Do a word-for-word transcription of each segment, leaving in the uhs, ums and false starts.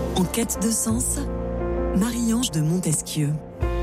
En quête de sens, Marie-Ange de Montesquieu.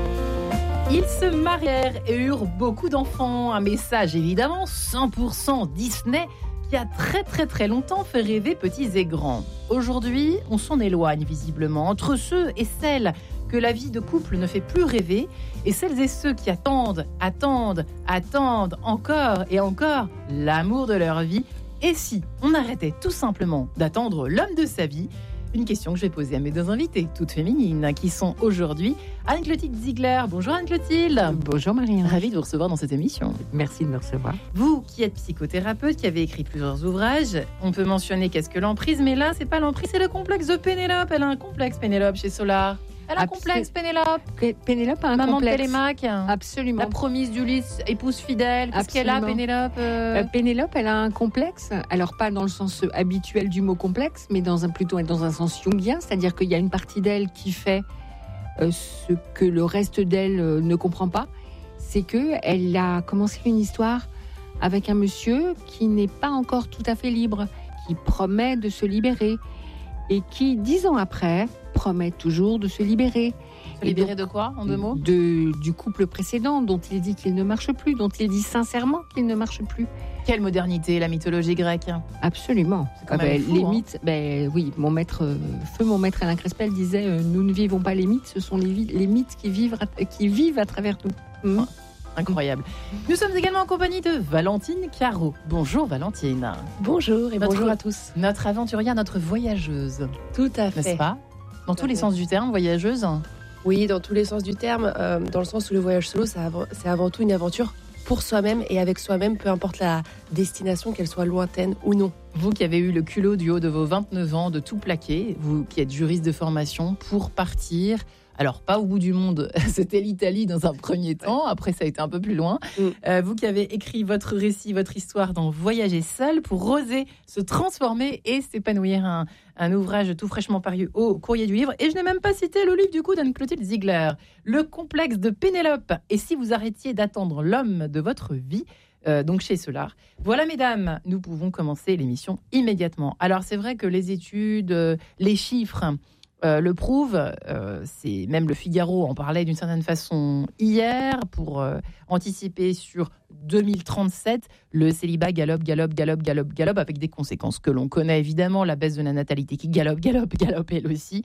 Ils se marièrent et eurent beaucoup d'enfants. Un message évidemment cent pour cent Disney qui a très très très longtemps fait rêver petits et grands. Aujourd'hui, on s'en éloigne visiblement entre ceux et celles que la vie de couple ne fait plus rêver et celles et ceux qui attendent, attendent, attendent encore et encore l'amour de leur vie. Et si on arrêtait tout simplement d'attendre l'homme de sa vie ? Une question que je vais poser à mes deux invités, toutes féminines, qui sont aujourd'hui Anne-Clotilde Ziegler. Bonjour Anne-Clotilde. Bonjour Marie. Ravie de vous recevoir dans cette émission. Merci de me recevoir. Vous qui êtes psychothérapeute, qui avez écrit plusieurs ouvrages, on peut mentionner qu'est-ce que l'emprise, mais là, c'est pas l'emprise, c'est le complexe de Pénélope. Elle a un complexe, Pénélope, chez Solar. Elle a un Absol- complexe, Pénélope. P- Pénélope a un Maman complexe. de Télémaque. Absolument. La promise d'Ulysse, épouse fidèle. Qu'est-ce qu'elle a, Absolument. Pénélope euh... Euh, Pénélope, elle a un complexe. Alors pas dans le sens habituel du mot complexe, mais dans un plutôt dans un sens jungien, c'est-à-dire qu'il y a une partie d'elle qui fait euh, ce que le reste d'elle euh, ne comprend pas. C'est que elle a commencé une histoire avec un monsieur qui n'est pas encore tout à fait libre, qui promet de se libérer et qui, dix ans après, promet toujours de se libérer. Se libérer de quoi, en deux mots ? de, Du couple précédent, dont il dit qu'il ne marche plus, dont il dit sincèrement qu'il ne marche plus. Quelle modernité, la mythologie grecque. Absolument. C'est quand même fou, les hein. mythes, ben, oui, mon maître, euh, feu mon maître Alain Crespel disait euh, nous ne vivons pas les mythes, ce sont les, vi- les mythes qui vivent, à, qui vivent à travers nous. Mmh. Incroyable. Nous sommes également en compagnie de Valentine Caro. Bonjour Valentine. Bonjour et Notre- bonjour à tous. Notre aventurière, notre voyageuse, Tout à fait. n'est-ce pas ? Dans Tout tous à les fait. sens du terme, voyageuse. Oui, dans tous les sens du terme, euh, dans le sens où le voyage solo, c'est avant, c'est avant tout une aventure pour soi-même et avec soi-même, peu importe la destination, qu'elle soit lointaine ou non. Vous qui avez eu le culot du haut de vos vingt-neuf ans de tout plaquer, vous qui êtes juriste de formation, pour partir, alors pas au bout du monde, c'était l'Italie dans un premier temps, après ça a été un peu plus loin. Mm. Euh, vous qui avez écrit votre récit, votre histoire dans Voyager seul pour oser se transformer et s'épanouir, un, un ouvrage tout fraîchement paru au Courrier du Livre. Et je n'ai même pas cité le livre du coup d'Anne-Clotilde Ziegler, Le complexe de Pénélope. Et si vous arrêtiez d'attendre l'homme de votre vie, Euh, donc chez Solar. Voilà, mesdames, nous pouvons commencer l'émission immédiatement. Alors, c'est vrai que les études, euh, les chiffres euh, le prouvent. Euh, c'est même le Figaro en parlait d'une certaine façon hier pour euh, anticiper sur deux mille trente-sept. Le célibat galope, galope, galope, galope, galope, avec des conséquences que l'on connaît évidemment. La baisse de la natalité qui galope, galope, galope, elle aussi.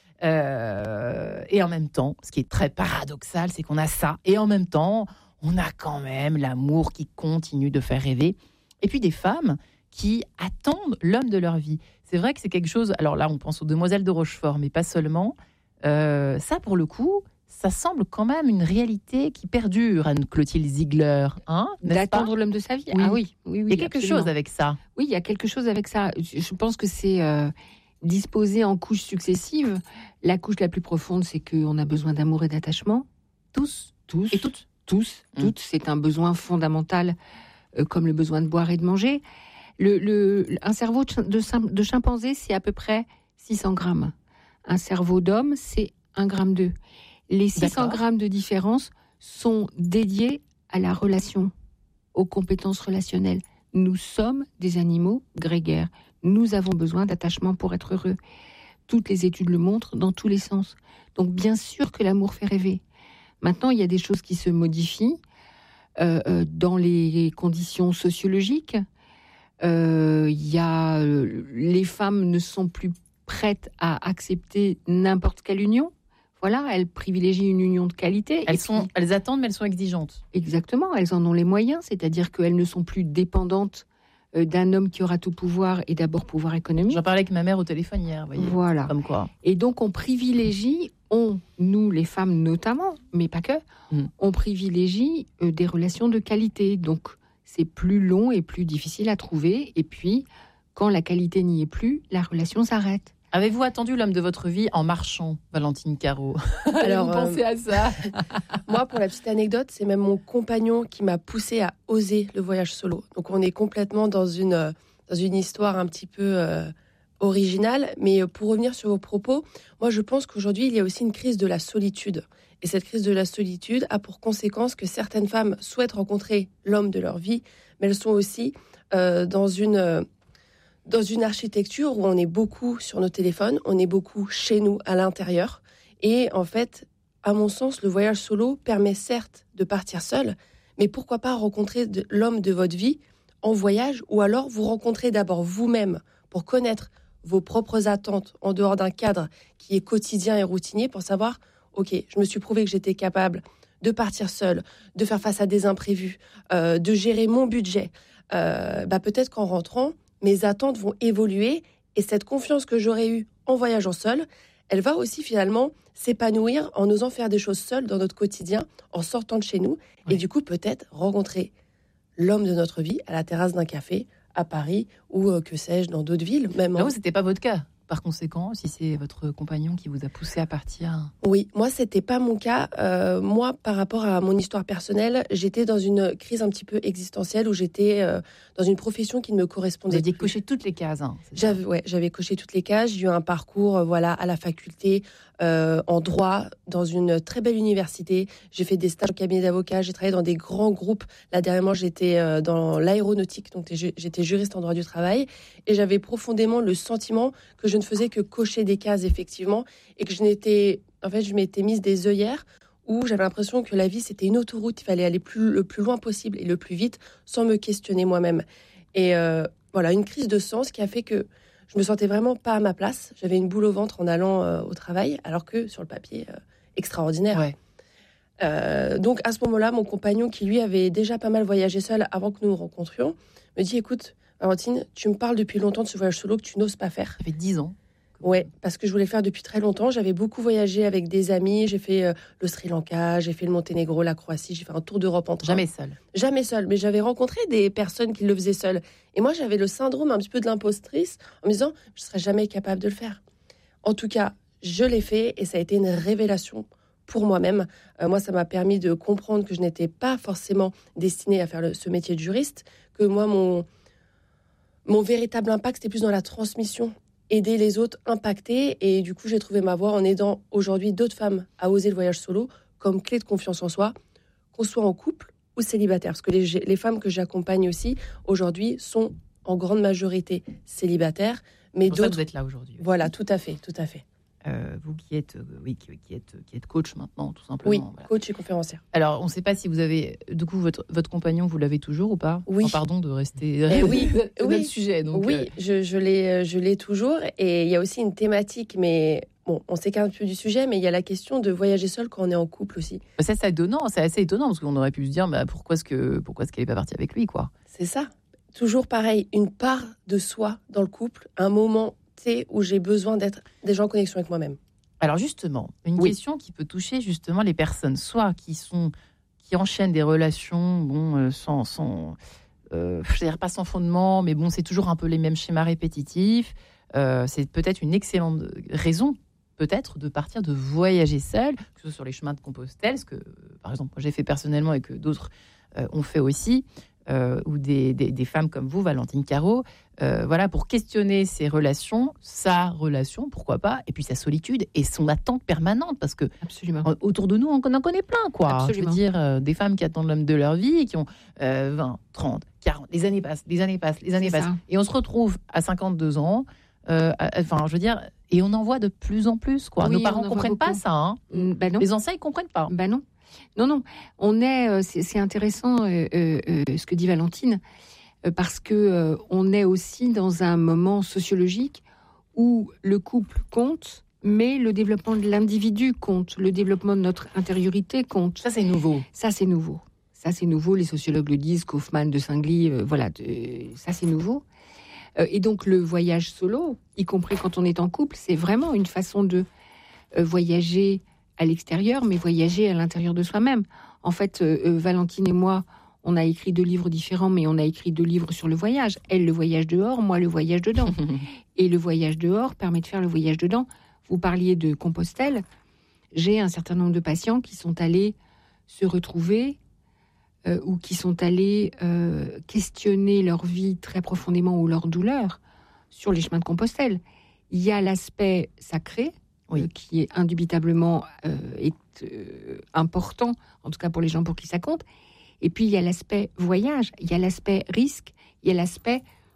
Euh, et en même temps, ce qui est très paradoxal, c'est qu'on a ça. Et en même temps, on a quand même l'amour qui continue de faire rêver. Et puis des femmes qui attendent l'homme de leur vie. C'est vrai que c'est quelque chose... Alors là, on pense aux demoiselles de Rochefort, mais pas seulement. Euh, ça, pour le coup, ça semble quand même une réalité qui perdure, Anne-Clotilde Ziegler. Hein, n'est-ce D'attendre pas ? l'homme de sa vie. Oui. Ah oui, oui, oui. Il y a quelque absolument. chose avec ça. Oui, il y a quelque chose avec ça. Je pense que c'est euh, disposé en couches successives. La couche la plus profonde, c'est qu'on a besoin d'amour et d'attachement. Tous, tous. Et toutes. Tous, Mm. toutes, c'est un besoin fondamental, euh, comme le besoin de boire et de manger. Le, le, un cerveau de, ch- de, sim- de chimpanzé, c'est à peu près six cents grammes. Un cerveau d'homme, c'est un gramme deux. Les six cents D'accord. grammes de différence sont dédiés à la relation, aux compétences relationnelles. Nous sommes des animaux grégaires. Nous avons besoin d'attachement pour être heureux. Toutes les études le montrent dans tous les sens. Donc bien sûr que l'amour fait rêver. Maintenant, il y a des choses qui se modifient euh, euh, dans les conditions sociologiques. Euh, il y a, euh, les femmes ne sont plus prêtes à accepter n'importe quelle union. Voilà, elles privilégient une union de qualité. Elles, Et sont, puis, elles attendent, mais elles sont exigeantes. exactement, elles en ont les moyens, c'est-à-dire qu'elles ne sont plus dépendantes euh, d'un homme qui aura tout pouvoir et d'abord pouvoir économique. J'en parlais avec ma mère au téléphone hier, vous voyez. Voilà. Comme quoi. Et donc, on privilégie, on, nous, les femmes notamment, mais pas que, Mm. on privilégie euh, des relations de qualité. Donc, c'est plus long et plus difficile à trouver. Et puis, quand la qualité n'y est plus, la relation s'arrête. Avez-vous attendu l'homme de votre vie en marchant, Valentine Caro ? Alors, vous euh, pensez à ça ? Moi, pour la petite anecdote, c'est même mon compagnon qui m'a poussé à oser le voyage solo. Donc, on est complètement dans une, euh, dans une histoire un petit peu euh, originale. Mais euh, pour revenir sur vos propos, moi, je pense qu'aujourd'hui, il y a aussi une crise de la solitude. Et cette crise de la solitude a pour conséquence que certaines femmes souhaitent rencontrer l'homme de leur vie, mais elles sont aussi euh, dans une... euh, dans une architecture où on est beaucoup sur nos téléphones, on est beaucoup chez nous, à l'intérieur. Et en fait, à mon sens, le voyage solo permet certes de partir seul, mais pourquoi pas rencontrer de, l'homme de votre vie en voyage, ou alors vous rencontrer d'abord vous-même pour connaître vos propres attentes en dehors d'un cadre qui est quotidien et routinier, pour savoir, ok, je me suis prouvé que j'étais capable de partir seul, de faire face à des imprévus, euh, de gérer mon budget. Euh, bah peut-être qu'en rentrant, mes attentes vont évoluer, et cette confiance que j'aurais eue en voyageant seul, elle va aussi finalement s'épanouir en osant faire des choses seules dans notre quotidien, en sortant de chez nous, oui. Et du coup peut-être rencontrer l'homme de notre vie à la terrasse d'un café, à Paris, ou euh, que sais-je, dans d'autres villes. Même non, en... c'était pas votre cas. Par conséquent, si c'est votre compagnon qui vous a poussé à partir... Oui, moi, c'était pas mon cas. Euh, moi, par rapport à mon histoire personnelle, j'étais dans une crise un petit peu existentielle où j'étais euh, dans une profession qui ne me correspondait pas. Vous aviez coché toutes les cases. Hein, j'avais, ouais, j'avais coché toutes les cases. J'ai eu un parcours euh, voilà, à la faculté, euh, en droit, dans une très belle université. J'ai fait des stages au cabinet d'avocats. J'ai travaillé dans des grands groupes. Là, dernièrement, j'étais euh, dans l'aéronautique, donc j'étais juriste en droit du travail. Et j'avais profondément le sentiment que je ne faisais que cocher des cases, effectivement, et que je n'étais... En fait, je m'étais mise des œillères où j'avais l'impression que la vie, c'était une autoroute. Il fallait aller plus, le plus loin possible et le plus vite sans me questionner moi-même. Et euh, voilà, une crise de sens qui a fait que je me sentais vraiment pas à ma place. J'avais une boule au ventre en allant euh, au travail, alors que sur le papier, euh, extraordinaire. Ouais. Euh, donc à ce moment-là, mon compagnon, qui lui avait déjà pas mal voyagé seul avant que nous nous rencontrions, me dit, écoute, Valentine, tu me parles depuis longtemps de ce voyage solo que tu n'oses pas faire. Ça fait dix ans. Ouais, parce que je voulais le faire depuis très longtemps. J'avais beaucoup voyagé avec des amis. J'ai fait euh, le Sri Lanka, j'ai fait le Monténégro, la Croatie. J'ai fait un tour d'Europe en train. Jamais seul. Jamais seul. Mais j'avais rencontré des personnes qui le faisaient seules. Et moi, j'avais le syndrome un petit peu de l'impostrice en me disant, je ne serais jamais capable de le faire. En tout cas, je l'ai fait et ça a été une révélation pour moi-même. Euh, moi, ça m'a permis de comprendre que je n'étais pas forcément destinée à faire le, ce métier de juriste, que moi, mon, mon véritable impact, c'était plus dans la transmission, aider les autres impactés. Et du coup, j'ai trouvé ma voie en aidant aujourd'hui d'autres femmes à oser le voyage solo comme clé de confiance en soi, qu'on soit en couple ou célibataire. Parce que les, les femmes que j'accompagne aussi, aujourd'hui, sont en grande majorité célibataires. Mais pour ça d'autres... que vous êtes là aujourd'hui. Voilà, tout à fait, tout à fait. Euh, vous qui êtes, euh, oui, qui, qui, êtes, qui êtes coach maintenant, tout simplement. Oui, voilà. Coach et conférencière. Alors, on ne sait pas si vous avez, du coup, votre, votre compagnon, vous l'avez toujours ou pas ? Oui. Oh, pardon de rester... Eh oui, c'est oui. notre sujet. Donc, oui, euh... je, je, l'ai, je l'ai toujours. Et il y a aussi une thématique, mais bon, on s'écarte un peu du sujet, mais il y a la question de voyager seul quand on est en couple aussi. Ça, c'est étonnant, c'est assez étonnant, parce qu'on aurait pu se dire, bah, pourquoi est-ce que, pourquoi est-ce qu'elle n'est pas partie avec lui, quoi ? C'est ça. Toujours pareil, une part de soi dans le couple, un moment où j'ai besoin d'être déjà en connexion avec moi-même. Alors justement, une oui. question qui peut toucher justement les personnes, soit qui sont qui enchaînent des relations, bon, euh, sans, sans euh, je veux dire pas sans fondement, mais bon, c'est toujours un peu les mêmes schémas répétitifs. Euh, c'est peut-être une excellente raison, peut-être, de partir, de voyager seul, que ce soit sur les chemins de Compostelle, ce que, par exemple, moi j'ai fait personnellement et que d'autres euh, ont fait aussi. Euh, ou des, des, des femmes comme vous, Valentine Carreau, euh, voilà, pour questionner ses relations, sa relation, pourquoi pas, et puis sa solitude et son attente permanente, parce que Absolument. autour de nous, on en connaît plein, quoi. Absolument. Je veux dire, euh, des femmes qui attendent l'homme de leur vie et qui ont euh, vingt, trente, quarante, les années passent, les années passent, les années C'est passent, ça. et on se retrouve à cinquante-deux ans, euh, à, enfin, je veux dire, et on en voit de plus en plus, quoi. Oui, Nos parents on ne en comprennent voit pas beaucoup. ça, hein. Mm, bah non. Les anciens, ils comprennent pas. Ben non. Non, non. On est, euh, c'est, c'est intéressant euh, euh, ce que dit Valentine, euh, parce que euh, on est aussi dans un moment sociologique où le couple compte, mais le développement de l'individu compte, le développement de notre intériorité compte. Ça, c'est nouveau. Ça, c'est nouveau. Ça, c'est nouveau. Les sociologues le disent, Kaufmann, de Saint-Gly, euh, voilà, de, ça, c'est nouveau. Euh, et donc, le voyage solo, y compris quand on est en couple, c'est vraiment une façon de euh, voyager à l'extérieur, mais voyager à l'intérieur de soi-même. En fait, euh, euh, Valentine et moi, on a écrit deux livres différents, mais on a écrit deux livres sur le voyage. Elle, le voyage dehors, moi, le voyage dedans. Et le voyage dehors permet de faire le voyage dedans. Vous parliez de Compostelle. J'ai un certain nombre de patients qui sont allés se retrouver euh, ou qui sont allés euh, questionner leur vie très profondément ou leur douleur sur les chemins de Compostelle. Il y a l'aspect sacré, Oui. euh, qui est indubitablement euh, est, euh, important, en tout cas pour les gens pour qui ça compte. Et puis, il y a l'aspect voyage, il y a l'aspect risque, il y a l'aspect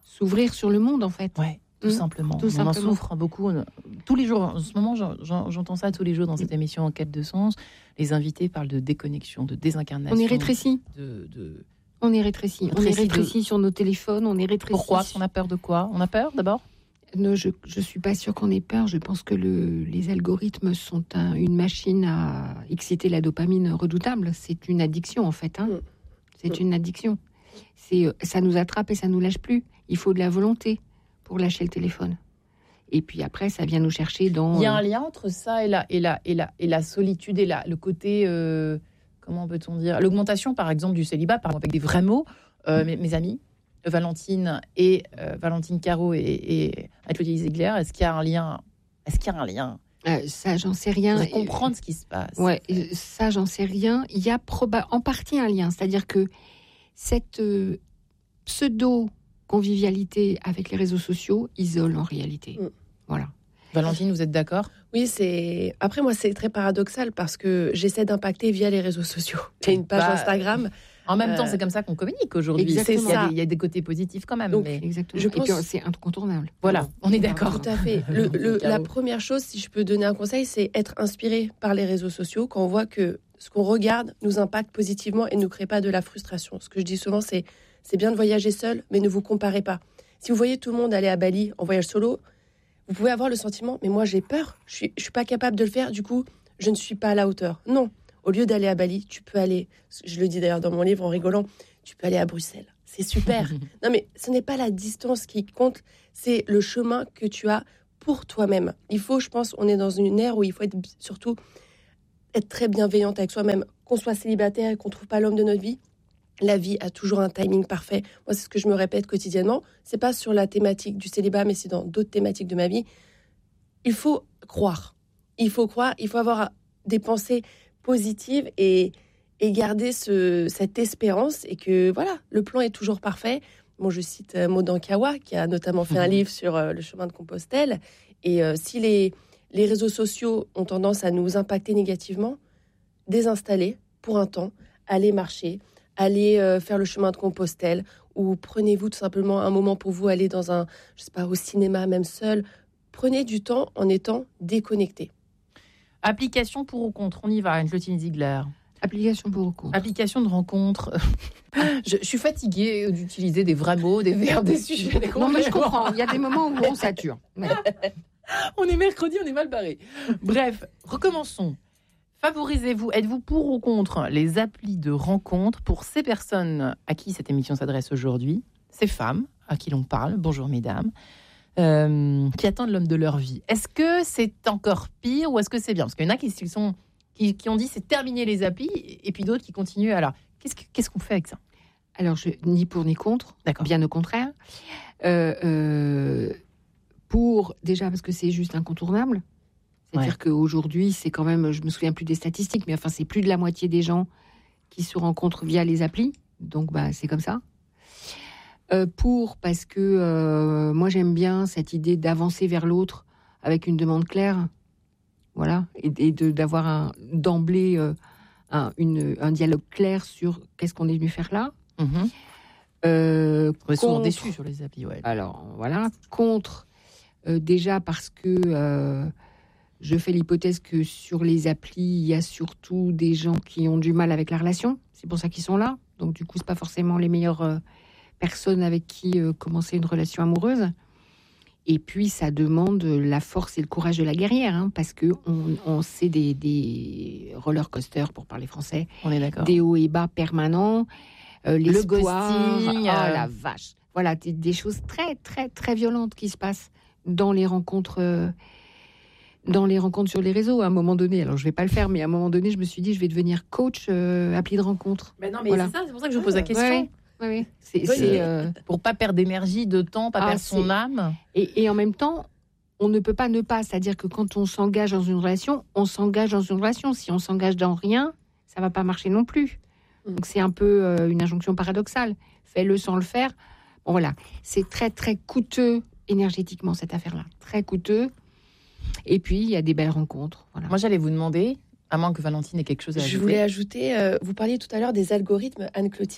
s'ouvrir sur le monde, en fait. Ouais, tout Mmh, simplement. tout On simplement. en souffre beaucoup. Tous les jours, en ce moment, j'en- j'en- j'entends ça tous les jours dans cette émission En quête de sens. Les invités parlent de déconnexion, de désincarnation. On est rétrécis. De, de... On est rétrécis. On est Rétrécis de- rétrécis sur nos téléphones. On est rétrécis. Pourquoi On a peur de quoi On a peur d'abord Ne, je ne suis pas sûre qu'on ait peur. Je pense que le, les algorithmes sont un- une machine à exciter la dopamine redoutable. C'est une addiction, en fait. Hein. Mm. C'est une addiction. C'est, euh, ça nous attrape et ça nous lâche plus. Il faut de la volonté pour lâcher le téléphone. Et puis après, ça vient nous chercher dans... Il y a un euh, lien entre ça et la, et la, et la, et la solitude et la, le côté, euh, comment peut-on dire, l'augmentation par exemple du célibat, par exemple avec des vrais mots. Euh, mes, mes amis, Valentine et euh, Valentine Caro et, et Anne-Claudie Ziegler, est-ce qu'il y a un lien Est-ce qu'il y a un lien euh, ça, j'en sais rien. Pour comprendre ce qui se passe. Ouais, euh, ça, j'en sais rien. Il y a proba- en partie un lien. C'est-à-dire que cette euh, pseudo-convivialité avec les réseaux sociaux isole en réalité. Mm. Voilà. Valentine, vous êtes d'accord? Oui, c'est. Après, moi, c'est très paradoxal parce que j'essaie d'impacter via les réseaux sociaux. J'ai une page Bah, Instagram. En même temps, Euh, c'est comme ça qu'on communique aujourd'hui. exactement. Il y, a des, il y a des côtés positifs quand même. Donc, mais Exactement. Je Et pense- puis, c'est incontournable. voilà, on est d'accord. Tout à fait. Le- le- Caro. la première chose, si je peux donner un conseil, c'est être inspiré par les réseaux sociaux quand on voit que ce qu'on regarde nous impacte positivement et ne crée pas de la frustration. Ce que je dis souvent, c'est c'est bien de voyager seul, mais ne vous comparez pas. Si vous voyez tout le monde aller à Bali en voyage solo, vous pouvez avoir le sentiment, mais moi j'ai peur, je suis, je suis pas capable de le faire, du coup, je ne suis pas à la hauteur. Non, au lieu d'aller à Bali, tu peux aller, je le dis d'ailleurs dans mon livre en rigolant, tu peux aller à Bruxelles. C'est super. Non, mais ce n'est pas la distance qui compte, c'est le chemin que tu as pour toi-même. Il faut, je pense, on est dans une ère où il faut être surtout être très bienveillante avec soi-même. Qu'on soit célibataire et qu'on trouve pas l'homme de notre vie, la vie a toujours un timing parfait. Moi, c'est ce que je me répète quotidiennement. C'est pas sur la thématique du célibat, mais c'est dans d'autres thématiques de ma vie. Il faut croire. Il faut croire. Il faut avoir des pensées positives et, et garder ce, cette espérance et que voilà, le plan est toujours parfait. Bon, je cite euh, Maud Ankawa, qui a notamment fait un livre sur euh, le chemin de Compostelle. Et euh, si les, les réseaux sociaux ont tendance à nous impacter négativement, désinstaller pour un temps, aller marcher, aller euh, faire le chemin de Compostelle, ou prenez-vous tout simplement un moment pour vous aller dans un, je sais pas, au cinéma, même seul. Prenez du temps en étant déconnecté. Application pour ou contre, on y va, Anne-Claudine Ziegler. Application pour recours. Application de rencontre. je, je suis fatiguée d'utiliser des vrais mots, des verbes, des sujets. Des Non, mais je comprends. Il y a des moments où on sature. Ouais. On est mercredi, on est mal barré. Bref, recommençons. Favorisez-vous, êtes-vous pour ou contre les applis de rencontre pour ces personnes à qui cette émission s'adresse aujourd'hui, ces femmes à qui l'on parle, bonjour mesdames, euh, qui attendent l'homme de leur vie. Est-ce que c'est encore pire ou est-ce que c'est bien? Parce qu'il y en a qui, qui, sont, qui, qui ont dit c'est terminer les applis et puis d'autres qui continuent. Alors, qu'est-ce, que, qu'est-ce qu'on fait avec ça? Alors, je, ni pour ni contre, D'accord. bien au contraire. Euh, euh, pour, déjà, parce que c'est juste incontournable. C'est-à-dire Ouais. qu'aujourd'hui, c'est quand même, je me souviens plus des statistiques, mais enfin, c'est plus de la moitié des gens qui se rencontrent via les applis. Donc, bah, c'est comme ça. Euh, pour, parce que euh, moi, j'aime bien cette idée d'avancer vers l'autre avec une demande claire. Voilà. Et, et de, d'avoir un, d'emblée euh, un, une, un dialogue clair sur qu'est-ce qu'on est venu faire là. Mm-hmm. Euh, On est souvent contre- déçus sur les applis. Ouais. Alors, voilà. Contre, euh, déjà parce que euh, je fais l'hypothèse que sur les applis, il y a surtout des gens qui ont du mal avec la relation. C'est pour ça qu'ils sont là. Donc, du coup, c'est pas forcément les meilleures euh, personnes avec qui euh, commencer une relation amoureuse. Et puis, ça demande la force et le courage de la guerrière, hein, parce que on, on sait des, des roller coasters, pour parler français, On est d'accord. des hauts et bas permanents, euh, l'espoir, ghosting, ah euh. la vache. Voilà, des, des choses très très très violentes qui se passent dans les rencontres, euh, dans les rencontres sur les réseaux. À un moment donné, alors je vais pas le faire, mais à un moment donné, je me suis dit, je vais devenir coach euh, appli de rencontre. Mais non, mais Voilà. c'est ça, c'est pour ça que je vous pose la question. Ouais, ouais, ouais. C'est, Oui, c'est, mais- euh, Pour pas perdre d'énergie, de temps, pas Ah, perdre son c'est- âme. et, et en même temps, on ne peut pas ne pas. C'est-à-dire que quand on s'engage dans une relation, on s'engage dans une relation. Si on s'engage dans rien, ça va pas marcher non plus. Mm. Donc c'est un peu euh, une injonction paradoxale. Fais-le sans le faire. Bon voilà, c'est très très coûteux énergétiquement cette affaire-là, très coûteux. Et puis il y a des belles rencontres. Voilà. Moi, j'allais vous demander, à moins que Valentine ait quelque chose à ajouter. Je voulais ajouter, euh, vous parliez tout à l'heure des algorithmes, Anne-Clotilde.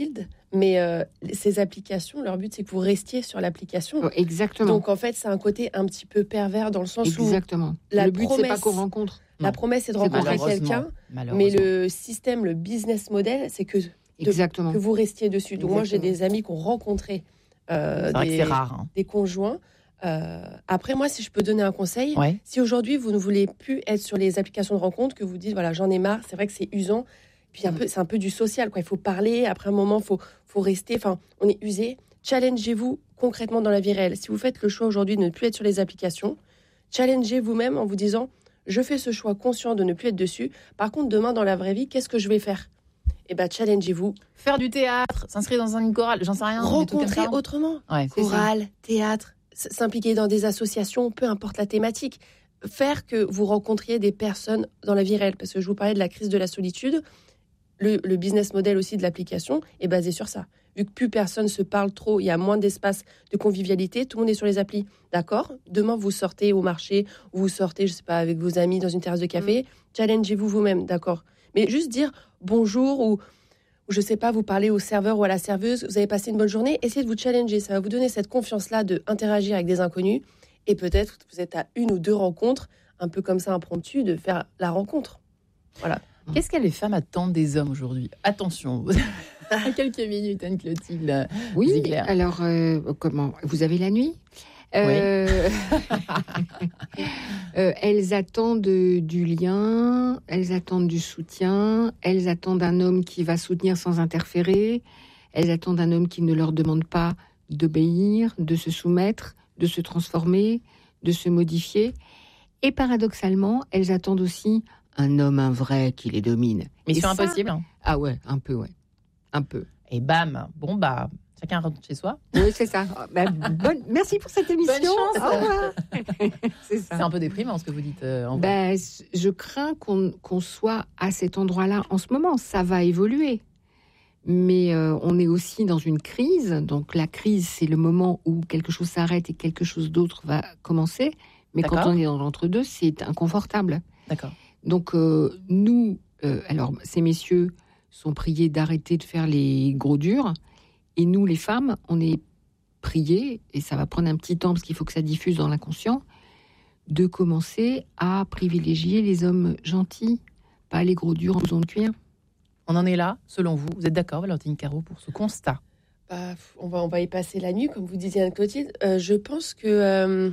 Mais euh, ces applications, leur but, c'est que vous restiez sur l'application. Oh, exactement. Donc, en fait, c'est un côté un petit peu pervers dans le sens exactement. où la le but, promesse, c'est pas qu'on rencontre. La Non. promesse, c'est de C'est rencontrer quelqu'un. Mais le système, le business model, c'est que, de, exactement. que vous restiez dessus. Donc, exactement. moi, j'ai des amis qui ont rencontré euh, c'est des, c'est rare, hein. des conjoints. Euh, après, moi, si je peux donner un conseil, ouais. si aujourd'hui, vous ne voulez plus être sur les applications de rencontre, que vous dites, voilà, j'en ai marre, c'est vrai que c'est usant. Puis un peu, c'est un peu du social, quoi. Il faut parler. Après un moment, il faut, faut rester. Enfin, on est usé. Challengez-vous concrètement dans la vie réelle. Si vous faites le choix aujourd'hui de ne plus être sur les applications, challengez vous-même en vous disant, je fais ce choix conscient de ne plus être dessus. Par contre, demain, dans la vraie vie, qu'est-ce que je vais faire ? Eh bien, challengez-vous. Faire du théâtre, s'inscrire dans une chorale, j'en sais rien. Rencontrer autrement. Ouais, chorale, théâtre, s'impliquer dans des associations, peu importe la thématique. Faire que vous rencontriez des personnes dans la vie réelle. Parce que je vous parlais de la crise de la solitude. Le, le business model aussi de l'application est basé sur ça. Vu que plus personne se parle trop, il y a moins d'espace de convivialité, tout le monde est sur les applis. D'accord ? Demain, vous sortez au marché, ou vous sortez, je sais pas, avec vos amis dans une terrasse de café. Mmh. Challengez-vous vous-même, d'accord ? Mais juste dire bonjour ou, ou je sais pas, vous parlez au serveur ou à la serveuse, vous avez passé une bonne journée, essayez de vous challenger. Ça va vous donner cette confiance-là d'interagir avec des inconnus. Et peut-être que vous êtes à une ou deux rencontres, un peu comme ça impromptu, de faire la rencontre. Voilà. Qu'est-ce que les femmes attendent des hommes aujourd'hui ? Attention, à quelques minutes, Anne-Clotilde. Oui, Ziegler. alors, euh, comment ? Vous avez la nuit ? euh, Oui. euh, elles attendent du lien, elles attendent du soutien, elles attendent un homme qui va soutenir sans interférer, elles attendent un homme qui ne leur demande pas d'obéir, de se soumettre, de se transformer, de se modifier. Et paradoxalement, elles attendent aussi un homme, un vrai, qui les domine. Mission ça, impossible. Ah ouais, un peu, ouais. Un peu. Et bam, bon bah, chacun rentre chez soi. Oui, c'est ça. Bah, bonne... Merci pour cette émission. Bonne chance. Au revoir. C'est ça. C'est un peu déprimant ce que vous dites. Euh, en vrai. Bah, je crains qu'on, qu'on soit à cet endroit-là en ce moment. Ça va évoluer. Mais euh, on est aussi dans une crise. Donc la crise, c'est le moment où quelque chose s'arrête et quelque chose d'autre va commencer. Mais D'accord. quand on est dans l'entre-deux, c'est inconfortable. D'accord. Donc euh, nous, euh, alors ces messieurs sont priés d'arrêter de faire les gros durs. Et nous, les femmes, on est priés, et ça va prendre un petit temps parce qu'il faut que ça diffuse dans l'inconscient, de commencer à privilégier les hommes gentils, pas les gros durs en blouson de cuir. On en est là, selon vous. Vous êtes d'accord, Valentine Carreau, pour ce constat ? Bah, on, va, on va y passer la nuit, comme vous disiez, Anne-Clotilde. Euh, je pense que euh,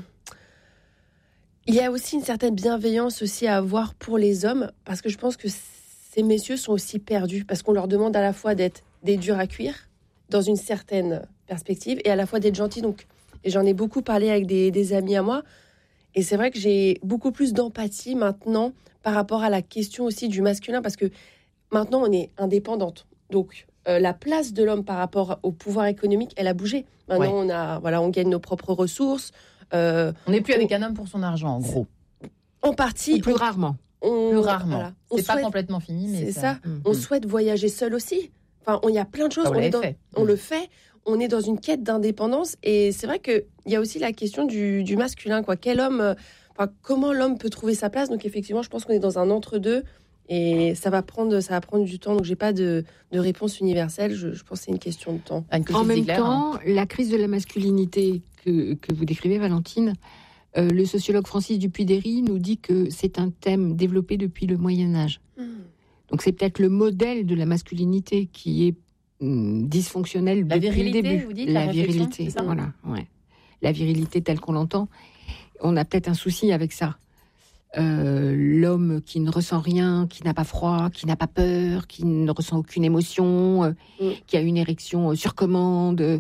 il y a aussi une certaine bienveillance aussi à avoir pour les hommes, parce que je pense que ces messieurs sont aussi perdus, parce qu'on leur demande à la fois d'être des durs à cuire, dans une certaine perspective, et à la fois d'être gentils. Donc, et j'en ai beaucoup parlé avec des, des amis à moi, et c'est vrai que j'ai beaucoup plus d'empathie maintenant par rapport à la question aussi du masculin, parce que maintenant, on est indépendante. Donc, euh, la place de l'homme par rapport au pouvoir économique, elle a bougé. Maintenant, Ouais. on, a, voilà, on gagne nos propres ressources. Euh, On n'est plus on, avec un homme pour son argent, en gros. En partie. Ou plus on, rarement. On, Plus rarement. Voilà. C'est On pas souhaite, complètement fini, mais c'est ça. ça. Mmh. On souhaite voyager seul aussi. Enfin, il y a plein de choses. Ça, vous on est l'avez dans, fait. on Mmh. le fait. On est dans une quête d'indépendance. Et c'est vrai qu'il y a aussi la question du, du masculin. Quoi. Quel homme, euh, enfin, comment l'homme peut trouver sa place ? Donc, effectivement, je pense qu'on est dans un entre-deux. Et ça va prendre, ça va prendre du temps. Donc, j'ai pas de, de réponse universelle. Je, je pense que c'est une question de temps. En même temps, la crise de la masculinité que, que vous décrivez, Valentine, euh, le sociologue Francis Dupuy-Derry nous dit que c'est un thème développé depuis le Moyen-Âge. Mmh. Donc, c'est peut-être le modèle de la masculinité qui est hum, dysfonctionnel la depuis le début. Vous dites, la, la virilité, ça voilà, ouais. La virilité telle qu'on l'entend. On a peut-être un souci avec ça. Euh, l'homme qui ne ressent rien, qui n'a pas froid, qui n'a pas peur, qui ne ressent aucune émotion, euh, mm. qui a une érection euh, sur commande. Euh,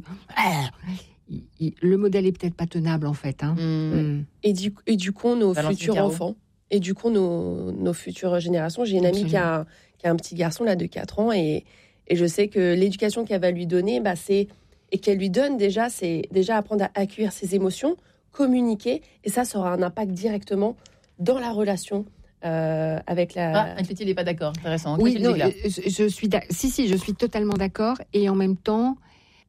il, il, le modèle est peut-être pas tenable en fait. Hein. Mm. Mm. Et, du, et du coup, nos Valentine futurs Carreau. enfants, et du coup, nos, nos futures générations. J'ai une amie qui a, qui a un petit garçon là de quatre ans et, et je sais que l'éducation qu'elle va lui donner, bah, c'est, et qu'elle lui donne déjà, c'est déjà apprendre à accueillir ses émotions, communiquer, et ça, ça aura un impact directement dans la relation euh, avec la... Ah, Anne-Clotilde n'est pas d'accord, intéressant. Oui, non, je, je suis si, si, je suis totalement d'accord. Et en même temps,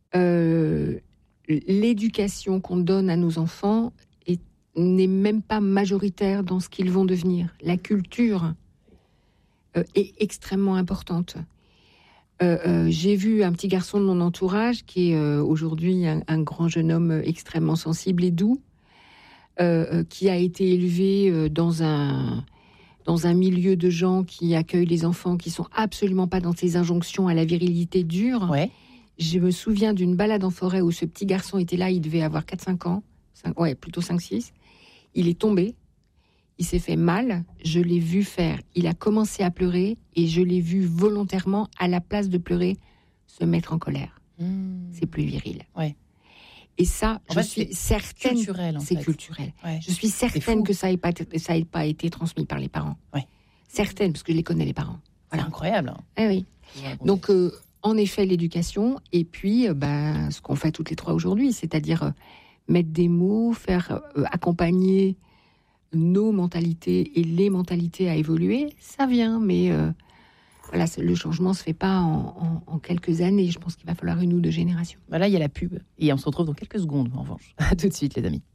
euh, l'éducation qu'on donne à nos enfants est, n'est même pas majoritaire dans ce qu'ils vont devenir. La culture euh, est extrêmement importante. Euh, euh, j'ai vu un petit garçon de mon entourage qui est euh, aujourd'hui un, un grand jeune homme extrêmement sensible et doux, euh, euh, qui a été élevé euh, dans un dans un milieu de gens qui accueillent les enfants, qui sont absolument pas dans ces injonctions à la virilité dure. Ouais. Je me souviens d'une balade en forêt où ce petit garçon était là, il devait avoir quatre cinq ans, cinq, ouais, plutôt cinq six. Il est tombé, il s'est fait mal, je l'ai vu faire, il a commencé à pleurer et je l'ai vu volontairement, à la place de pleurer, se mettre en colère. Mmh. C'est plus viril. Ouais. Et ça, En je fait, suis c'est certaine, culturel, en c'est fait. culturel. Ouais. Je suis C'est certaine fou. que ça n'ait pas, ça ait pas été transmis par les parents. Ouais. Certaine, parce que je les connais, les parents. C'est Voilà. incroyable. hein. Eh oui. Je vous raconte. Donc, euh, en effet, l'éducation, et puis euh, ben, ce qu'on fait toutes les trois aujourd'hui, c'est-à-dire euh, mettre des mots, faire euh, accompagner nos mentalités et les mentalités à évoluer, ça vient, mais euh, voilà, c'est- le changement se fait pas en, en- en quelques années. Je pense qu'il va falloir une ou deux générations. Bah là, il y a la pub. Et on se retrouve dans quelques secondes, en revanche. À tout de suite, les amis.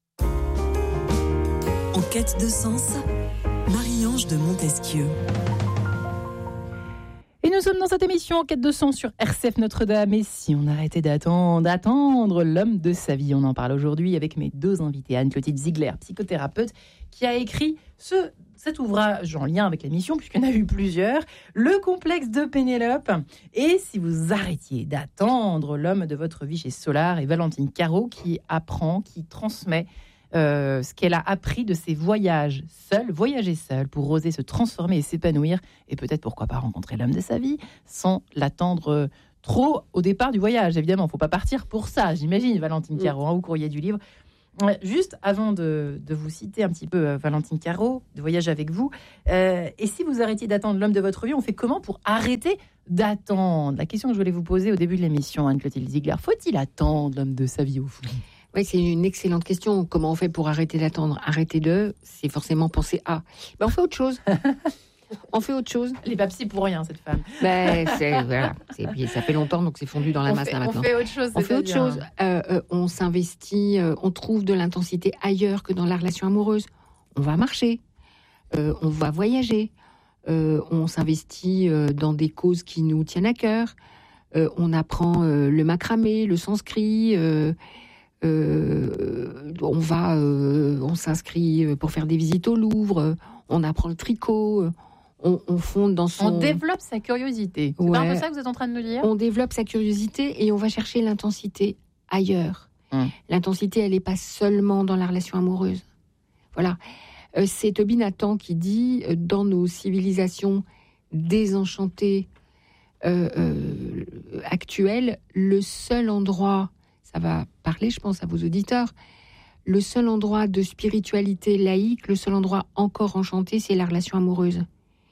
En quête de sens, Marie-Ange de Montesquieu. Et nous sommes dans cette émission en quête de sens sur R C F Notre-Dame. Et si on arrêtait d'attendre, d'attendre l'homme de sa vie, on en parle aujourd'hui avec mes deux invités. Anne-Clotilde Ziegler, psychothérapeute, qui a écrit ce, cet ouvrage en lien avec l'émission, puisqu'il y en a eu plusieurs, Le complexe de Pénélope. Et si vous arrêtiez d'attendre l'homme de votre vie chez Solar, et Valentine Caro, qui apprend, qui transmet Euh, ce qu'elle a appris de ses voyages seule, voyager seule pour oser se transformer et s'épanouir, et peut-être pourquoi pas rencontrer l'homme de sa vie sans l'attendre trop au départ du voyage. Évidemment, il ne faut pas partir pour ça, j'imagine, Valentine Mm. Caro, hein, au courrier du livre. Euh, Juste avant de, de vous citer un petit peu euh, Valentine Caro, de voyage avec vous, euh, et si vous arrêtiez d'attendre l'homme de votre vie, on fait comment pour arrêter d'attendre? La question que je voulais vous poser au début de l'émission, Anne-Clotilde Ziegler, faut-il attendre l'homme de sa vie au fond? Oui, c'est une excellente question. Comment on fait pour arrêter d'attendre? Arrêter de, c'est forcément penser à. Ben, on fait autre chose. On fait autre chose. Elle n'est pas psy pour rien, cette femme. Ben, c'est, voilà. C'est, puis ça fait longtemps, donc c'est fondu dans la on masse fait, là on maintenant. fait autre chose. On fait autre c'est-à-dire- chose. Euh, euh, on s'investit, euh, on trouve de l'intensité ailleurs que dans la relation amoureuse. On va marcher, euh, on va voyager, euh, on s'investit euh, dans des causes qui nous tiennent à cœur. Euh, on apprend euh, le macramé, le sanskrit. Euh, euh, on va, euh, on s'inscrit pour faire des visites au Louvre. On apprend le tricot. On, on fonde dans son. On développe sa curiosité. C'est Ouais. pas un peu ça que vous êtes en train de nous dire? On développe sa curiosité et on va chercher l'intensité ailleurs. Hum. L'intensité, elle n'est pas seulement dans la relation amoureuse. Voilà. Euh, c'est Toby Nathan qui dit, euh, dans nos civilisations désenchantées euh, euh, actuelles, le seul endroit, ça va parler, je pense, à vos auditeurs, le seul endroit de spiritualité laïque, le seul endroit encore enchanté, c'est la relation amoureuse.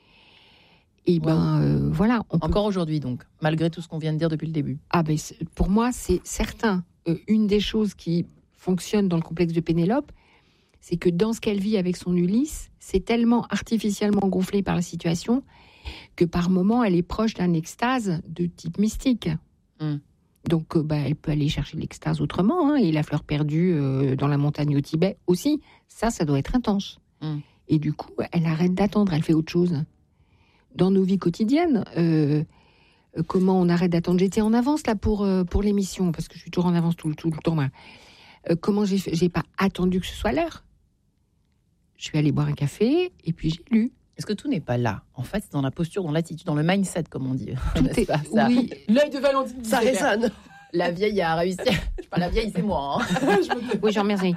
Et ben euh, voilà. On peut Encore aujourd'hui, donc, malgré tout ce qu'on vient de dire depuis le début. Ah ben, c'est- pour moi, c'est certain. Euh, une des choses qui fonctionne dans le complexe de Pénélope, c'est que dans ce qu'elle vit avec son Ulysse, c'est tellement artificiellement gonflé par la situation que par moments, elle est proche d'un extase de type mystique. Mm. Donc, euh, bah, elle peut aller chercher l'extase autrement. Hein, et la fleur perdue euh, dans la montagne au Tibet aussi, ça, ça doit être intense. Mm. Et du coup, elle arrête d'attendre, elle fait autre chose. Dans nos vies quotidiennes, euh, euh, comment on arrête d'attendre? J'étais en avance là pour, euh, pour l'émission, parce que je suis toujours en avance tout, tout le temps. Moi. Euh, comment j'ai fait? J'ai pas attendu que ce soit l'heure. Je suis allée boire un café et puis j'ai lu. Est-ce que tout n'est pas là? En fait, c'est dans la posture, dans l'attitude, dans le mindset, comme on dit. Tout N'est-ce est- pas, ça oui. L'œil de Valentine. Ça Ziegler. résonne. La vieille a réussi. Je suis pas la vieille, c'est moi. Hein. Oui, j'en remercie.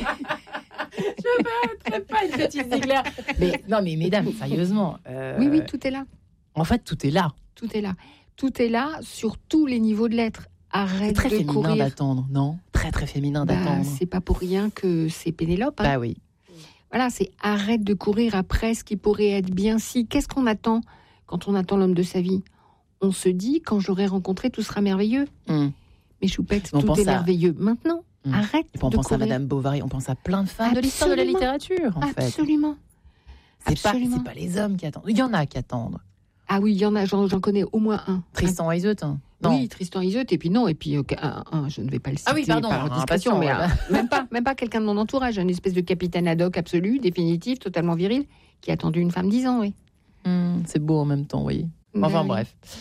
Je ne pas une petite Ziegler. Mais non, mais mesdames, sérieusement. euh, Oui, oui, tout est là. En fait, tout est là. Tout est là. Tout est là sur tous les niveaux de l'être. C'est Arrête très de féminin courir. d'attendre, non? Très très féminin Bah, d'attendre. c'est pas pour rien que c'est Pénélope. Hein. Bah oui. Voilà, c'est arrête de courir après ce qui pourrait être bien si. Qu'est-ce qu'on attend quand on attend l'homme de sa vie? On se dit, quand je l'aurai rencontré, tout sera merveilleux. Hum. Mais Choupette, On tout pense est à- merveilleux maintenant. Hum. Arrête Et puis on de pense à courir. Madame Bovary, on pense à plein de femmes de l'histoire de la Absolument. littérature, en fait. Absolument. C'est pas, Absolument. c'est pas les hommes qui attendent. Il y en a qui attendent. Ah oui, il y en a, j'en, j'en connais au moins un. Tristan et Iseult, hein. Non. Oui, Tristan Iseult, et puis non, et puis euh, un, un, je ne vais pas le citer Ah oui, pardon, par un discrétion, patient, mais ouais. un- même pas, même pas quelqu'un de mon entourage, un espèce de capitaine ad hoc absolu, définitif, totalement viril, qui a attendu une femme dix ans, oui. Hum, c'est beau en même temps, oui. Enfin Oui. bref.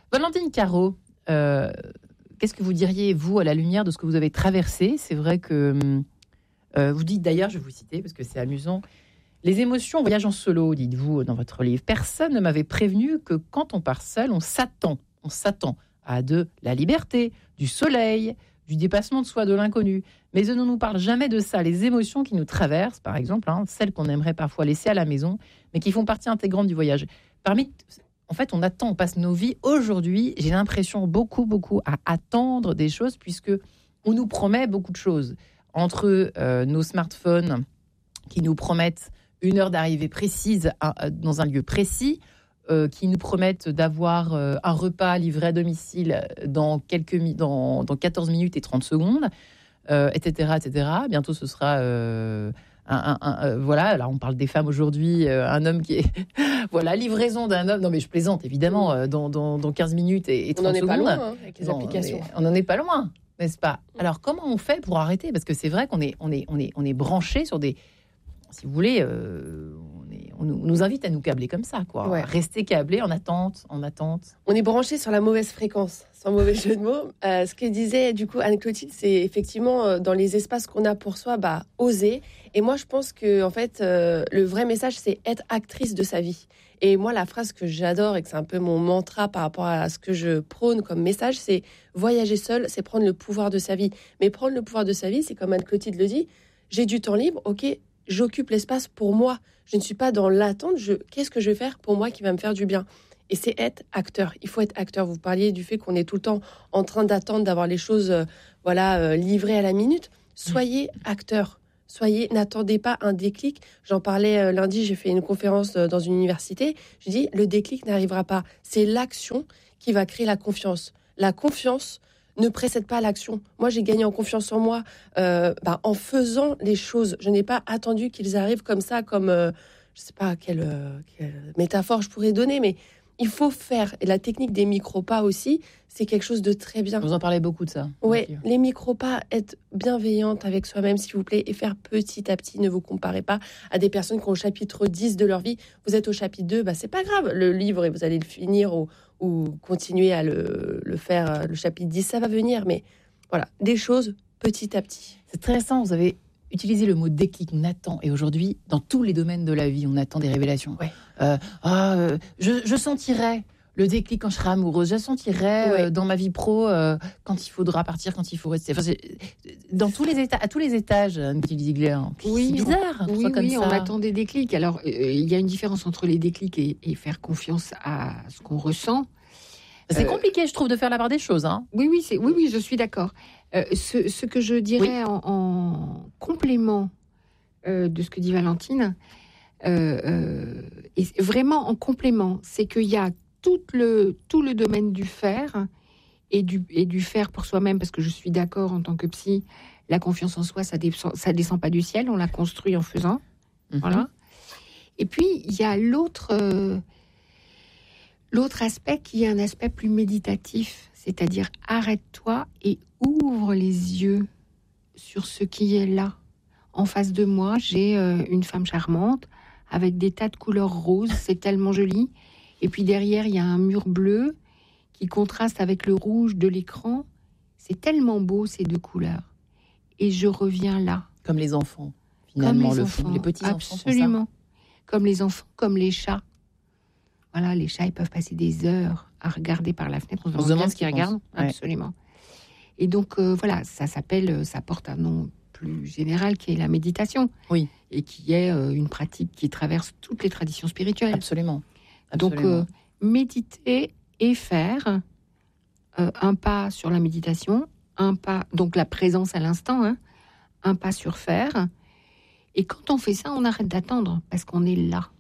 Valentine Carreau, euh, qu'est-ce que vous diriez, vous, à la lumière de ce que vous avez traversé ? C'est vrai que euh, vous dites, d'ailleurs, je vais vous citer parce que c'est amusant, les émotions voyagent en solo, dites-vous dans votre livre. Personne ne m'avait prévenu que quand on part seul, on s'attend, on s'attend à de la liberté, du soleil, du dépassement de soi, de l'inconnu. Mais on ne nous parle jamais de ça. Les émotions qui nous traversent, par exemple, hein, celles qu'on aimerait parfois laisser à la maison, mais qui font partie intégrante du voyage. Parmi, en fait, on attend, on passe nos vies. Aujourd'hui, j'ai l'impression beaucoup, beaucoup à attendre des choses, puisque on nous promet beaucoup de choses. Entre euh, nos smartphones qui nous promettent une heure d'arrivée précise à, dans un lieu précis, euh, qui nous promettent d'avoir euh, un repas livré à domicile dans, quelques, dans, dans quatorze minutes et trente secondes, euh, et cetera, et cetera. Bientôt, ce sera... Euh, un, un, un, euh, voilà, là, on parle des femmes aujourd'hui, euh, un homme qui est... voilà, livraison d'un homme... Non, mais je plaisante, évidemment, euh, dans, dans, dans quinze minutes et, et trente secondes. On n'en est pas loin, hein, avec les non, applications. On n'en est pas loin, n'est-ce pas ? Alors, comment on fait pour arrêter ? Parce que c'est vrai qu'on est, on est, on est, on est branché sur des... Si vous voulez, euh, on, est, on, nous, on nous invite à nous câbler comme ça, quoi. Ouais. Rester câblé en attente, en attente. On est branché sur la mauvaise fréquence, sans mauvais jeu de mots. Euh, ce que disait du coup Anne-Clotilde, c'est effectivement euh, dans les espaces qu'on a pour soi, bah, oser. Et moi, je pense que en fait, euh, le vrai message, c'est être actrice de sa vie. Et moi, la phrase que j'adore et que c'est un peu mon mantra par rapport à ce que je prône comme message, c'est voyager seul, c'est prendre le pouvoir de sa vie. Mais prendre le pouvoir de sa vie, c'est comme Anne-Clotilde le dit, j'ai du temps libre, ok. J'occupe l'espace pour moi. Je ne suis pas dans l'attente. Je... Qu'est-ce que je vais faire pour moi qui va me faire du bien ? Et c'est être acteur. Il faut être acteur. Vous parliez du fait qu'on est tout le temps en train d'attendre, d'avoir les choses euh, voilà, euh, livrées à la minute. Soyez acteur. Soyez, n'attendez pas un déclic. J'en parlais euh, lundi, j'ai fait une conférence euh, dans une université. Je dis, le déclic n'arrivera pas. C'est l'action qui va créer la confiance. La confiance ne précède pas l'action. Moi, j'ai gagné en confiance en moi euh, bah, en faisant les choses. Je n'ai pas attendu qu'ils arrivent comme ça, comme, euh, je ne sais pas quelle, euh, quelle métaphore je pourrais donner, mais il faut faire. Et la technique des micro-pas aussi, c'est quelque chose de très bien. Vous en parlez beaucoup de ça. Oui, les micro-pas, être bienveillante avec soi-même, s'il vous plaît, et faire petit à petit. Ne vous comparez pas à des personnes qui ont au chapitre dix de leur vie. Vous êtes au chapitre deux, bah, c'est pas grave. Le livre, et vous allez le finir au ou continuer à le, le faire, le chapitre dix, ça va venir. Mais voilà, des choses petit à petit. C'est très intéressant, vous avez utilisé le mot déclic, on attend. Et aujourd'hui, dans tous les domaines de la vie, on attend des révélations. Ouais. Euh, ah, euh, je, je sentirai le déclic quand je serai amoureuse, je sentirai ouais. euh, dans ma vie pro euh, quand il faudra partir, quand il faut rester. Enfin, dans tous les états, à tous les étages, Anne-Clotilde Ziegler. Oui, c'est bizarre. Oui, comme oui, ça. On attend des déclics. Alors, euh, il y a une différence entre les déclics et, et faire confiance à ce qu'on ressent. C'est euh, compliqué, je trouve, de faire la part des choses. Hein. Oui, oui, c'est, oui, oui, je suis d'accord. Euh, ce, ce que je dirais oui. en, en complément euh, de ce que dit Valentine, euh, euh, et vraiment en complément, c'est qu'il y a tout le, tout le domaine du faire et du, et du faire pour soi-même, parce que je suis d'accord en tant que psy, la confiance en soi, ça descend, ça descend pas du ciel, on la construit en faisant. Mm-hmm. Voilà. Et puis, il y a l'autre, euh, l'autre aspect qui est un aspect plus méditatif, c'est-à-dire arrête-toi et ouvre les yeux sur ce qui est là. En face de moi, j'ai euh, une femme charmante avec des tas de couleurs roses, c'est tellement joli. Et puis derrière, il y a un mur bleu qui contraste avec le rouge de l'écran. C'est tellement beau, ces deux couleurs. Et je reviens là. Comme les enfants, finalement, comme les le enfants, fond, les petits enfants. Absolument. Comme les enfants, comme les chats. Voilà, les chats, ils peuvent passer des heures à regarder par la fenêtre. On se demande, On se demande ce qu'ils regardent. Ouais. Absolument. Et donc, euh, voilà, ça s'appelle, ça porte un nom plus général qui est la méditation. Oui. Et qui est euh, une pratique qui traverse toutes les traditions spirituelles. Absolument. Donc, euh, méditer et faire euh, un pas sur la méditation, un pas, donc la présence à l'instant, hein, un pas sur faire. Et quand on fait ça, on arrête d'attendre parce qu'on est là.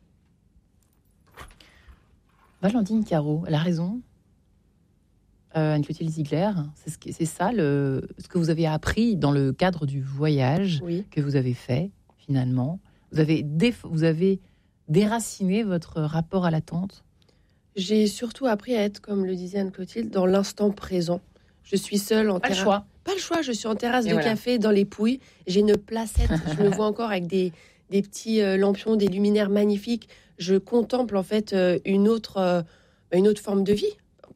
Valentine Carreau, elle a raison. Euh, Anne-Clotilde Ziegler, c'est, ce que, c'est ça le, ce que vous avez appris dans le cadre du voyage oui. que vous avez fait, finalement. Vous avez, déf- vous avez déraciné votre rapport à l'attente. J'ai surtout appris à être, comme le disait Anne-Clotilde, dans l'instant présent. Je suis seule en terrasse. Pas terra- le choix. Pas le choix, je suis en terrasse Et de voilà. café dans les Pouilles. J'ai une placette, je me vois encore avec des, des petits euh, lampions, des luminaires magnifiques. Je contemple en fait euh, une, autre, euh, une autre forme de vie.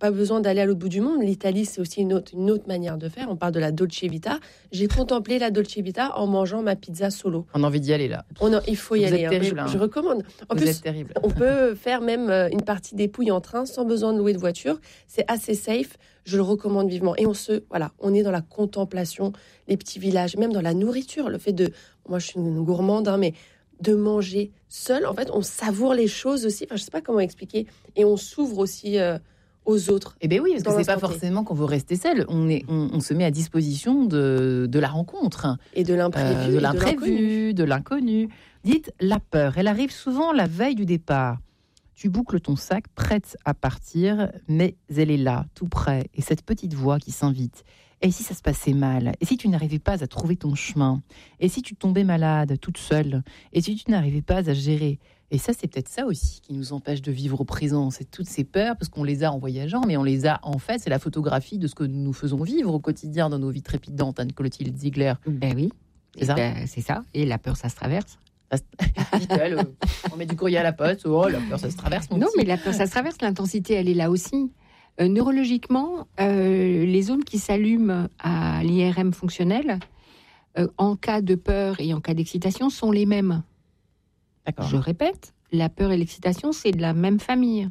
pas besoin d'aller à l'autre bout du monde. L'Italie, c'est aussi une autre, une autre manière de faire. On parle de la Dolce Vita. J'ai contemplé la Dolce Vita en mangeant ma pizza solo. On a envie d'y aller là. On a, il faut y Vous aller. êtes hein. terrible, je, hein. je recommande. En Vous plus, êtes terrible. on peut faire même euh, une partie des Pouilles en train sans besoin de louer de voiture. C'est assez safe. Je le recommande vivement. Et on se, voilà, on est dans la contemplation, les petits villages, même dans la nourriture. Le fait de, moi, je suis une gourmande, hein, mais de manger seul, en fait, on savoure les choses aussi. Enfin, je sais pas comment expliquer. Et on s'ouvre aussi euh, aux autres. Eh bien oui, parce que Dans c'est pas l'instant T. forcément qu'on veut rester seul. On, est, on, on se met à disposition de, de la rencontre, Et de l'imprévu. euh, et de de l'inconnu. l'imprévu, de l'inconnu. Dites la peur. Elle arrive souvent la veille du départ. Tu boucles ton sac, prête à partir, mais elle est là, tout près. Et cette petite voix qui s'invite. Et si ça se passait mal? Et si tu n'arrivais pas à trouver ton chemin? Et si tu tombais malade, toute seule? Et si tu n'arrivais pas à gérer? Et ça, c'est peut-être ça aussi qui nous empêche de vivre au présent. C'est toutes ces peurs, parce qu'on les a en voyageant, mais on les a en fait. C'est la photographie de ce que nous faisons vivre au quotidien dans nos vies trépidantes, Anne-Clotilde Ziegler. Ben oui, C'est ça. Ben, c'est ça. Et la peur, ça se traverse. Dit-elle, euh, on met du courrier à la poste. Oh, la peur, ça se traverse, mon Non, petit. mais la peur, ça se traverse. L'intensité, elle est là aussi. Euh, neurologiquement, euh, les zones qui s'allument à l'I R M fonctionnel, euh, en cas de peur et en cas d'excitation, sont les mêmes. D'accord. Je répète, la peur et l'excitation, c'est de la même famille.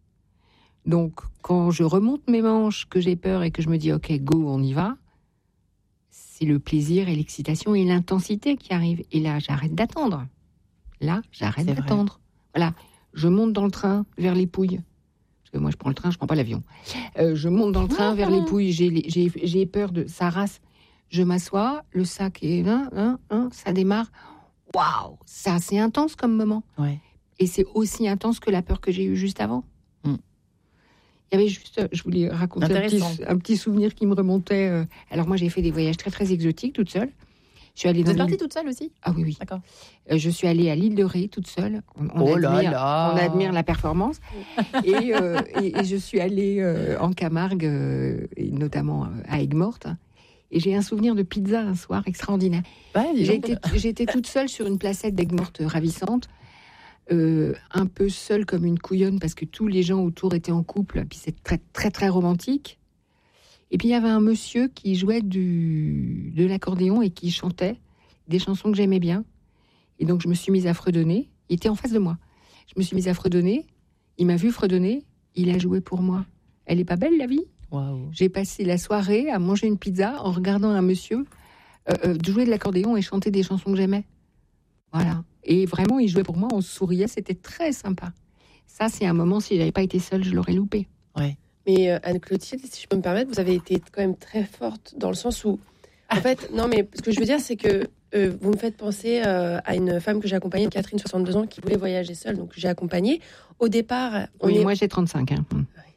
Donc, quand je remonte mes manches, que j'ai peur et que je me dis « Ok, go, on y va », c'est le plaisir et l'excitation et l'intensité qui arrivent. Et là, j'arrête d'attendre. Là, j'arrête C'est vrai. d'attendre. Voilà, je monte dans le train vers les Pouilles. Parce que moi, je prends le train, je prends pas l'avion. Euh, je monte dans le train vers les Pouilles. J'ai, les- j'ai, j'ai peur de ça race. Je m'assois, le sac est hein, hein, hein, ça démarre. Waouh, ça c'est intense comme moment. Ouais. Et c'est aussi intense que la peur que j'ai eue juste avant. Mm. Il y avait juste, je voulais raconter un petit, Intéressant. un petit souvenir qui me remontait. euh. Alors moi, j'ai fait des voyages très très exotiques toute seule. Je suis allée Vous dans êtes l'île- partie toute seule aussi? Ah oui oui. D'accord. Euh, je suis allée à l'île de Ré toute seule. On, on Oh là admire, là. on admire la performance. et, euh, et, et je suis allée euh, en Camargue, euh, et notamment euh, à Aigues-Mortes. Et j'ai un souvenir de pizza un soir extraordinaire. Ouais, dis donc. J'étais, j'étais toute seule sur une placette d'Aigues-Mortes ravissante, euh, un peu seule comme une couillonne parce que tous les gens autour étaient en couple. Puis c'est très très très romantique. Et puis il y avait un monsieur qui jouait du, de l'accordéon et qui chantait des chansons que j'aimais bien. Et donc je me suis mise à fredonner. Il était en face de moi. Je me suis mise à fredonner. Il m'a vu fredonner. Il a joué pour moi. Elle est pas belle la vie? Waouh. J'ai passé la soirée à manger une pizza en regardant un monsieur euh, euh, jouer de l'accordéon et chanter des chansons que j'aimais. Voilà. Et vraiment, il jouait pour moi, on souriait, c'était très sympa. Ça, c'est un moment, si j'avais pas été seule, je l'aurais loupé. Ouais. Mais euh, Anne-Clotilde, si je peux me permettre, vous avez été quand même très forte dans le sens où, en fait, non, mais ce que je veux dire, c'est que euh, vous me faites penser euh, à une femme que j'ai accompagnée, Catherine, soixante-deux ans, qui voulait voyager seule. Donc, j'ai accompagné. Au départ, on Oui, est... moi j'ai trente-cinq. Hein.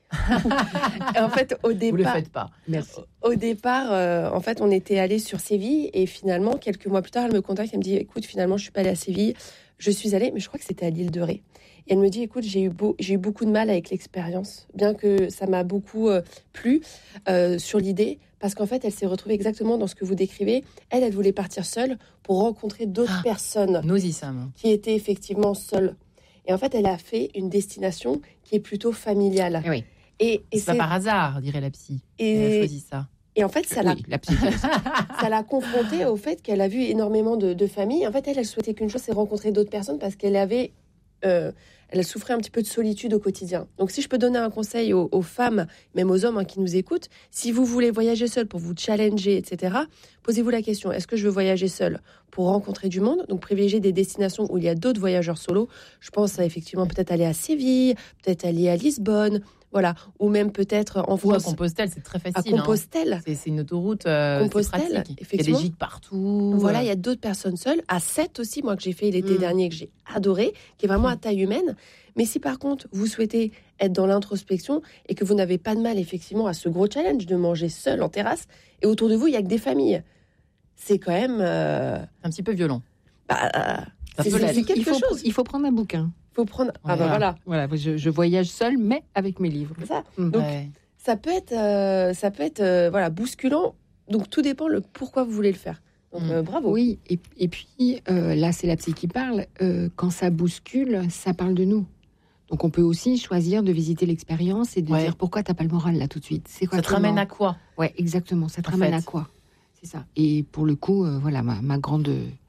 en fait, au Vous le départ, faites pas. Merci. au départ, euh, en fait, on était allé sur Séville et finalement, quelques mois plus tard, elle me contacte, elle me dit, écoute, finalement, je suis pas allée à Séville, je suis allée, mais je crois que c'était à l'île de Ré. Et elle me dit, écoute, j'ai eu, beau, j'ai eu beaucoup de mal avec l'expérience, bien que ça m'a beaucoup euh, plu euh, sur l'idée, parce qu'en fait, elle s'est retrouvée exactement dans ce que vous décrivez. Elle, elle voulait partir seule pour rencontrer d'autres Ah. personnes Nosy Sam. qui étaient effectivement seules. Et en fait, elle a fait une destination qui est plutôt familiale. Eh oui. Et, et C'est pas par hasard, dirait la psy. et- Elle a choisi ça. et en fait, ça l'a Oui, la psy. ça l'a confrontée au fait qu'elle a vu énormément de, de familles. En fait, elle, elle souhaitait qu'une chose, c'est rencontrer d'autres personnes parce qu'elle avait, euh, elle souffrait un petit peu de solitude au quotidien. Donc, si je peux donner un conseil aux, aux femmes, même aux hommes hein, qui nous écoutent, si vous voulez voyager seul pour vous challenger, et cetera, posez-vous la question, est-ce que je veux voyager seul pour rencontrer du monde? Donc, privilégier des destinations où il y a d'autres voyageurs solos. Je pense à effectivement peut-être aller à Séville, peut-être aller à Lisbonne, voilà, ou même peut-être en Ou à France, Compostelle, c'est très à facile. hein. Compostelle. C'est, c'est une autoroute euh, c'est Compostelle, pratique. Il y a des effectivement. gîtes partout. Voilà, euh. il y a d'autres personnes seules. À Sète aussi, moi, que j'ai fait l'été Mm. dernier, que j'ai adoré, qui est vraiment à taille humaine. Mais si par contre, vous souhaitez être dans l'introspection et que vous n'avez pas de mal, effectivement, à ce gros challenge de manger seul en terrasse, et autour de vous, il n'y a que des familles, c'est quand même... euh, un petit peu violent. bah, Ça c'est, peut c'est- l'être. c'est quelque il, faut, chose. il faut prendre un bouquin. Il faut prendre... Ah bah Voilà. voilà, Voilà, je, je voyage seule, mais avec mes livres. c'est ça. Mm. Donc, Ouais. ça peut être, euh, ça peut être euh, voilà, bousculant. Donc, tout dépend le pourquoi vous voulez le faire. Donc, Mm. euh, bravo. Oui, et, et puis euh, là, c'est la psy qui parle. Euh, quand ça bouscule, ça parle de nous. Donc on peut aussi choisir de visiter l'expérience et de Ouais. dire pourquoi t'as pas le moral là tout de suite. C'est quoi Ça qui te ramène manque à quoi? Ouais, exactement. Ça te En ramène fait. à quoi? C'est ça. Et pour le coup, euh, voilà, ma, ma grande,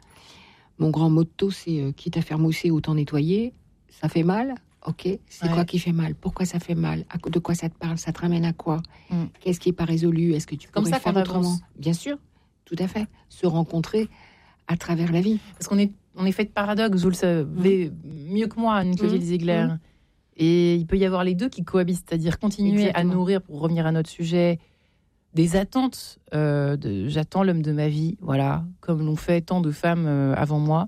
mon grand motto, c'est euh, quitte à faire mousser, autant nettoyer. Ça fait mal. Ok. C'est Ouais. quoi qui fait mal? Pourquoi ça fait mal? À- De quoi ça te parle? Ça te ramène à quoi? Mm. Qu'est-ce qui est pas résolu? Est-ce que tu Comme pourrais ça faire qu'on autrement? avance. Bien sûr, tout à fait. Se rencontrer à travers la vie. Parce qu'on est, on est fait de paradoxes, vous le savez mieux que moi, Anne-Clotilde Mmh. Ziegler. Mmh. Et il peut y avoir les deux qui cohabitent, c'est-à-dire continuer Exactement. à nourrir, pour revenir à notre sujet, des attentes. euh, de, j'attends l'homme de ma vie, voilà, comme l'ont fait tant de femmes euh, avant moi.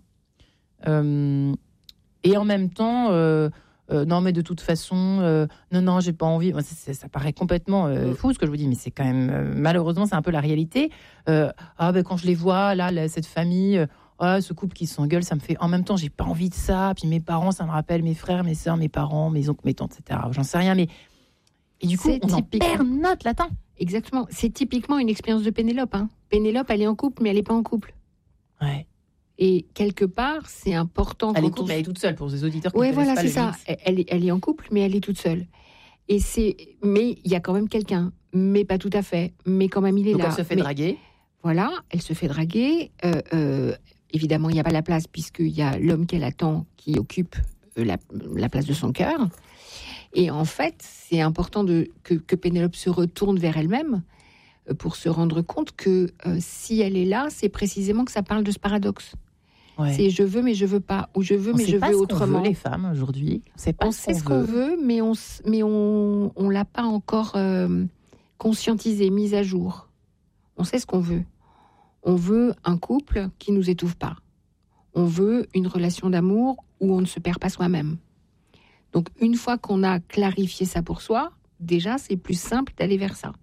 Euh, et en même temps, euh, euh, non mais de toute façon, euh, non, non, j'ai pas envie. Moi, c'est- c'est- ça paraît complètement euh, Mm. fou ce que je vous dis, mais c'est quand même, euh, malheureusement, c'est un peu la réalité. Euh, ah ben quand je les vois, là, là, cette famille... euh, ah, ce couple qui s'engueule, ça me fait. En même temps, j'ai pas envie de ça. Puis mes parents, ça me rappelle mes frères, mes sœurs, mes parents, mes oncles, mes tantes, et cetera. J'en sais rien, mais. Et du coup, C'est on en typique. perd notre latin. Exactement. C'est typiquement une expérience de Pénélope. Hein. Pénélope, elle est en couple, mais elle n'est pas en couple. Ouais. Et quelque part, c'est important. Elle est, quand on couple, elle est toute seule pour ces auditeurs qui Oui, ne connaissent voilà, pas c'est le ça. mix. Elle, elle est, elle est en couple, mais elle est toute seule. Et c'est, mais il y a quand même quelqu'un, mais pas tout à fait, mais quand même il est Donc là. elle se fait Mais draguer. Voilà, elle se fait draguer. Euh, euh, évidemment, il n'y a pas la place puisqu'il y a l'homme qu'elle attend qui occupe euh, la, la place de son cœur. Et en fait, c'est important de, que, que Pénélope se retourne vers elle-même euh, pour se rendre compte que euh, si elle est là, c'est précisément que ça parle de ce paradoxe. Ouais. C'est je veux mais je veux pas, ou je veux On mais sait je pas veux ce qu'on autrement. veut, les femmes aujourd'hui. On sait pas On ce sait qu'on ce qu'on veut. veut, mais on s- mais on on l'a pas encore euh, conscientisé, mis à jour. On sait ce qu'on veut. On veut un couple qui nous étouffe pas. On veut une relation d'amour où on ne se perd pas soi-même. Donc une fois qu'on a clarifié ça pour soi, déjà c'est plus simple d'aller vers ça.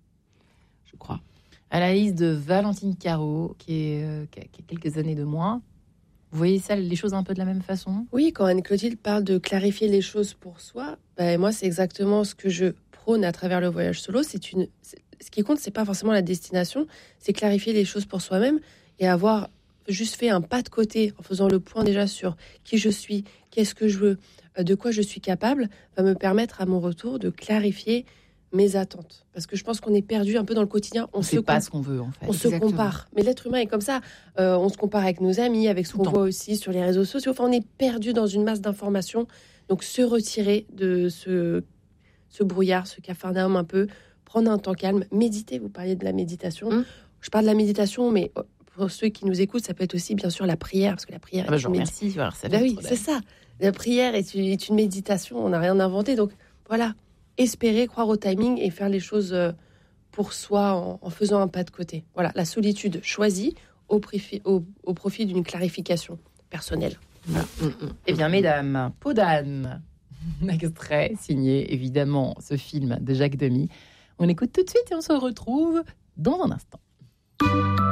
Je crois. À la liste de Valentine Caro, qui, est, euh, qui, a, qui a quelques années de moins. Vous voyez ça, les choses un peu de la même façon? Oui, quand Anne-Clotilde parle de clarifier les choses pour soi, ben moi, c'est exactement ce que je prône à travers le voyage solo. C'est une, c'est- ce qui compte, c'est pas forcément la destination, c'est clarifier les choses pour soi-même et avoir juste fait un pas de côté en faisant le point déjà sur qui je suis, qu'est-ce que je veux, euh, de quoi je suis capable, va me permettre à mon retour de clarifier mes attentes. Parce que je pense qu'on est perdu un peu dans le quotidien. On On ne se sait pas com- ce qu'on veut, en fait. on se Exactement. compare. Mais l'être humain est comme ça. Euh, on se compare avec nos amis, avec ce Tout le qu'on temps. voit aussi sur les réseaux sociaux. Enfin, on est perdu dans une masse d'informations. Donc, se retirer de ce, ce brouillard, ce capharnaüm un peu, prendre un temps calme, méditer. Vous parliez de la méditation. Hum. Je parle de la méditation, mais pour ceux qui nous écoutent, ça peut être aussi, bien sûr, la prière, parce que la prière Ah bah, est je une vous méditation. remercie. Alors, ça Ben fait oui, trop c'est d'aide. ça. La prière est une, est une méditation. On n'a rien inventé. Donc, voilà. Espérer, croire au timing et faire les choses euh, pour soi en, en faisant un pas de côté. Voilà, la solitude choisie au, préfi- au, au profit d'une clarification personnelle. Mm, mm, mm. Eh bien, mesdames, Peau d'âne, un extrait signé, évidemment, ce film de Jacques Demy. On écoute tout de suite et on se retrouve dans un instant.